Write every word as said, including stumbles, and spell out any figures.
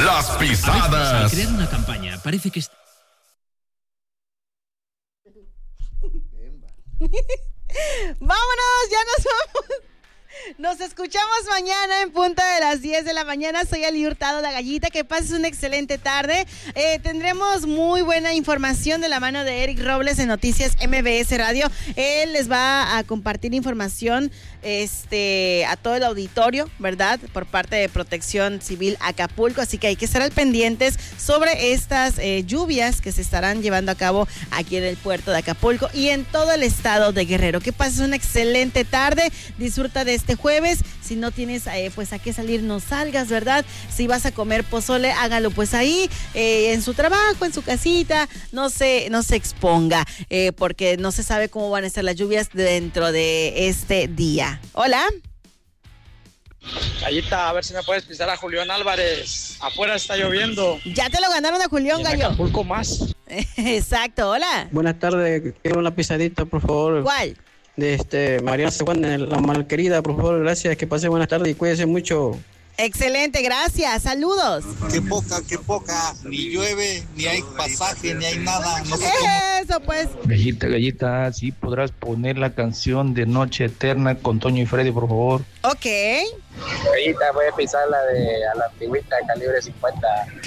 Las pisadas. Al crear una campaña, parece que... Vámonos, ya nos vamos. Nos escuchamos mañana en punta de las diez de la mañana. Soy Ali Hurtado, la gallita. Que pases una excelente tarde. Eh, tendremos muy buena información de la mano de Eric Robles en Noticias M B S Radio. Él les va a compartir información este, a todo el auditorio, ¿verdad? Por parte de Protección Civil Acapulco. Así que hay que estar al pendientes sobre estas eh, lluvias que se estarán llevando a cabo aquí en el puerto de Acapulco y en todo el estado de Guerrero. Que pases una excelente tarde. Disfruta de este jueves. Si no tienes eh, pues a qué salir, no salgas, ¿verdad? Si vas a comer pozole, hágalo pues ahí, eh, en su trabajo, en su casita. No se, no se exponga, eh, porque no se sabe cómo van a estar las lluvias dentro de este día. Hola. Gallita, a ver si me puedes pisar a Julián Álvarez. Afuera está lloviendo. Ya te lo ganaron a Julián, gallo. Acapulco más. Exacto, hola. Buenas tardes, quiero una pisadita, por favor. ¿Cuál? De este, Mariana Seguana, la malquerida, por favor, gracias, que pase buenas tardes y cuídese mucho. Excelente, gracias, saludos. Qué poca, qué poca, ni llueve, ni hay pasaje, ni hay nada. No sé Eso pues. Gallita, gallita, sí podrás poner la canción de Noche Eterna con Toño y Freddy, por favor. Ok. Gallita, voy a pisar la de a la antigüita calibre cincuenta.